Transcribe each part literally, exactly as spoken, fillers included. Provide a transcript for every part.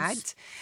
had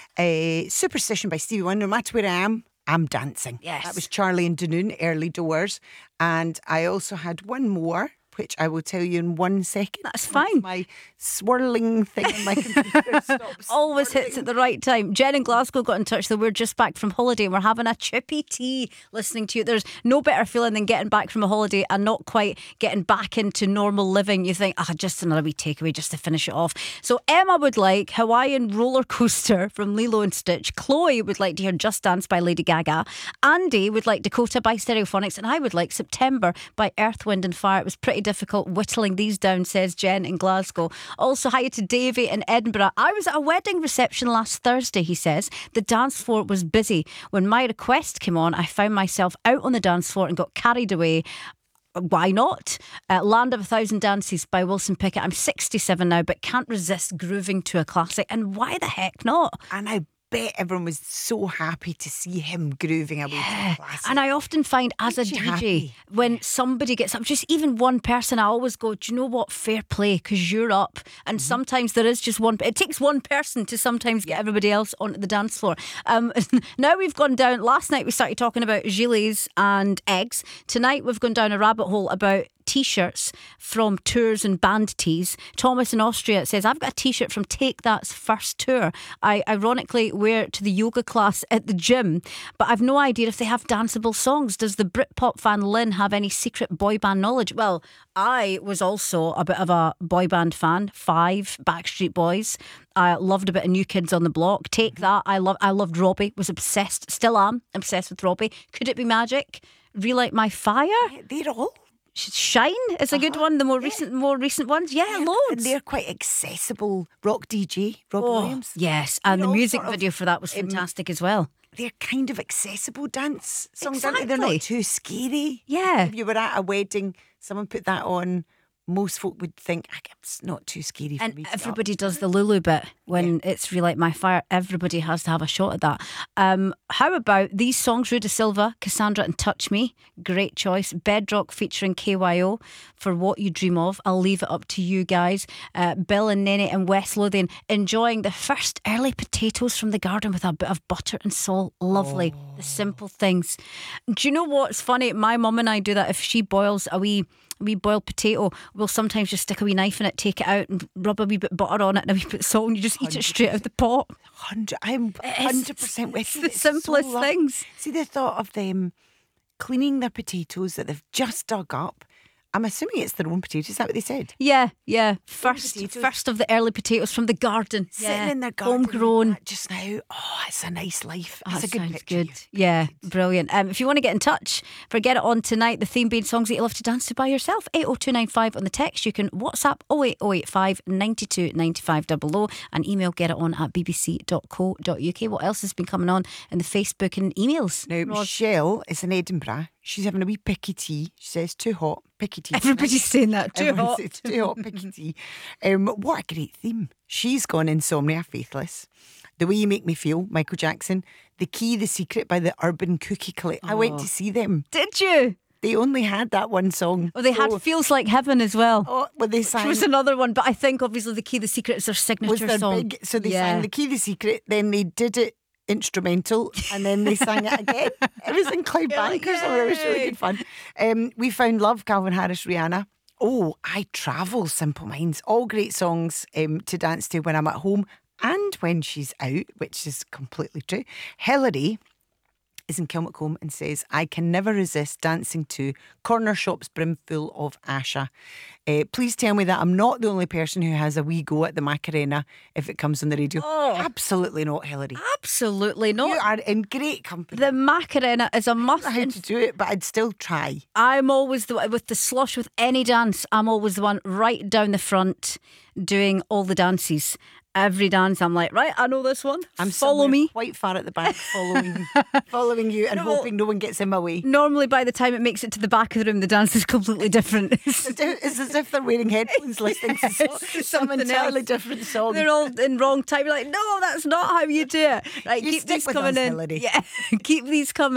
uh, Superstition by Stevie Wonder. No matter where I am, I'm dancing. Yes. That was Charlie and Dunoon, Early Doors. And I also had one more, which I will tell you in one second. That's fine. Once my swirling thing on my computer stops. Always swirling. hits at the right time. Jen in Glasgow got in touch, though. We're just back from holiday and we're having a chippy tea listening to you. There's no better feeling than getting back from a holiday and not quite getting back into normal living. You think, ah, just another wee takeaway just to finish it off. So Emma would like Hawaiian Roller Coaster from Lilo and Stitch. Chloe would like to hear Just Dance by Lady Gaga. Andy would like Dakota by Stereophonics. And I would like September by Earth, Wind and Fire. It was pretty difficult whittling these down, says Jen in Glasgow. Also, hi to Davey in Edinburgh. I was at a wedding reception last Thursday, he says. The dance floor was busy. When my request came on, I found myself out on the dance floor and got carried away. Why not? Uh, Land of a Thousand Dances by Wilson Pickett. I'm sixty-seven now, but can't resist grooving to a classic. And why the heck not? And I bet everyone was so happy to see him grooving away Yeah. to the classic. And I often find as a Makes D you J, happy. when somebody gets up, just even one person, I always go, do you know what? Fair play, because you're up. And Mm-hmm. sometimes there is just one, it takes one person to sometimes get everybody else onto the dance floor. Um, now we've gone down, last night we started talking about gilets and eggs. Tonight we've gone down a rabbit hole about T-shirts from tours and band tees. Thomas in Austria says, I've got a T-shirt from Take That's first tour. I ironically wear it to the yoga class at the gym, but I've no idea if they have danceable songs. Does the Britpop fan Lynn have any secret boy band knowledge? Well, I was also a bit of a boy band fan. Five, Backstreet Boys. I loved a bit of New Kids on the Block. Take That. I love. I loved Robbie. Was obsessed. Still am obsessed with Robbie. Could It Be Magic? Relight My Fire. They're all Shine is a good Uh-huh. one. The more Yeah. recent, more recent ones, yeah, And loads. they're quite accessible. Rock D J, Rob Oh, Williams. yes, and They're the all music sort of, video for that was um, fantastic as well. They're kind of accessible dance songs, aren't they? They're Exactly. not too scary. Yeah. If you were at a wedding, someone put that on, most folk would think, "Ah, it's not too scary for And me to get up." everybody does the Lulu bit when it's Relight My Fire. Everybody has to have a shot at that. Um, how about these songs? Ruda Silva, Cassandra and Touch Me. Great choice. Bedrock featuring K Y O for What You Dream Of. I'll leave it up to you guys. Uh, Bill and Nene and West Lothian enjoying the first early potatoes from the garden with a bit of butter and salt. Lovely. Oh. The simple things. Do you know what's funny? My mum and I do that. If she boils a wee wee boiled potato, we'll sometimes just stick a wee knife in it, take it out and rub a wee bit of butter on it and a wee bit of salt and you just eat it straight out of the pot. Hundred, I'm It's- hundred percent with it's you. the It's so simplest lovely. things. See the thought of them cleaning their potatoes that they've just dug up. I'm assuming it's their own potatoes. Is that what they said? Yeah, yeah. First potatoes. first of the early potatoes from the garden. Sitting yeah. in their garden, like Homegrown. that just now. Oh, it's a nice life. Oh, It's a that good sounds picture. good. You've Yeah, painted. brilliant. Um, if you want to get in touch for Get It On Tonight, the theme being songs that you love to dance to by yourself, eight oh two nine five on the text. You can WhatsApp oh eight oh eight five nine two nine five double oh and email getiton at b b c dot co dot u k. What else has been coming on in the Facebook and emails? Now, Michelle is in Edinburgh. She's having a wee picky tea. She says, too hot, picky tea. Everybody's saying that. Too Everyone hot. says, too hot, picky tea. Um, what a great theme. She's gone Insomnia, Faithless. The Way You Make Me Feel, Michael Jackson. The Key, The Secret by the Urban Cookie Collective. I went to see them. Did you? They only had that one song. Oh, they So- had Feels Like Heaven as well. Oh, well, they Which sang. was another one, but I think obviously The Key, The Secret is their was signature their song. big. So they Yeah. sang The Key, The Secret. Then they did it instrumental, and then they sang it again. It was in Clyde Bank or something. It was really good fun. Um, we found Love, Calvin Harris, Rihanna. Oh, I Travel, Simple Minds. All great songs um, to dance to when I'm at home and when she's out, which is completely true. Hilary is in Kilmacombe and says, I can never resist dancing to Corner Shop's Brimful of Asha. Uh, please tell me that I'm not the only person who has a wee go at the Macarena if it comes on the radio. Oh. Absolutely not, Hilary. Absolutely not. You are in great company. The Macarena is a must. I don't know how to do it, but I'd still try. I'm always the with the slush with any dance. I'm always the one right down the front doing all the dances. Every dance, I'm like, right, I know this one. I'm Follow somewhere me. quite far at the back, following, following you, and No. hoping no one gets in my way. Normally, by the time it makes it to the back of the room, the dance is completely different. It's as if they're wearing headphones, listening to so- some something entirely else. different song. They're all in wrong time. You're like, no, that's not how you do it. Right, You keep stick these with coming us, in. Hilary. Yeah, keep these coming.